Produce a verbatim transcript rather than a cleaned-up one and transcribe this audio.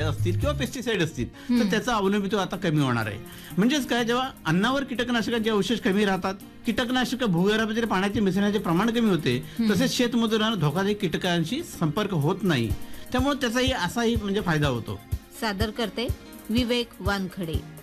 असतील किंवा पेस्टिसाइड असतील तर त्याचा अवलंबित्व आता कमी होणार आहे. म्हणजेच काय, जेव्हा अन्नावर कीटकनाशकांचे अवशेष कमी राहतात, कीटकनाशक भूगर्भातील पाण्याचे मिसळण्याचे प्रमाण कमी होते, तसेच शेतमजुरांना धोकादायक कीटकांशी संपर्क होत नाही. त्यामुळे त्याचाही असाही म्हणजे फायदा होतो. सादर करते विवेक वानखडे.